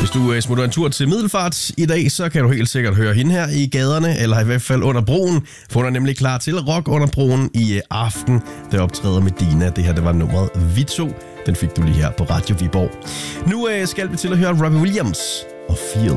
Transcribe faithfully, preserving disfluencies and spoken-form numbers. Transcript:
Hvis du uh, smutter en tur til Middelfart i dag, så kan du helt sikkert høre hende her i gaderne, eller i hvert fald under broen. For hun er nemlig klar til rock under broen i uh, aften. Der optræder Medina. Det her, det var nummeret Vi to. Den fik du lige her på Radio Viborg. Nu uh, skal vi til at høre Robbie Williams og Feel.